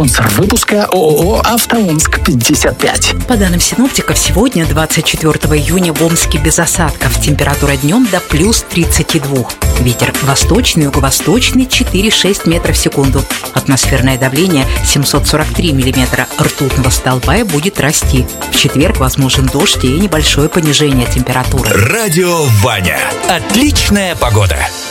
Спонсор выпуска ООО «АвтоОмск-55». По данным синоптиков, сегодня, 24 июня, в Омске без осадков. Температура днем до плюс 32. Ветер восточный, юго-восточный 4-6 метров в секунду. Атмосферное давление 743 миллиметра ртутного столба и будет расти. В четверг возможен дождь и небольшое понижение температуры. Радио Ваня. Отличная погода.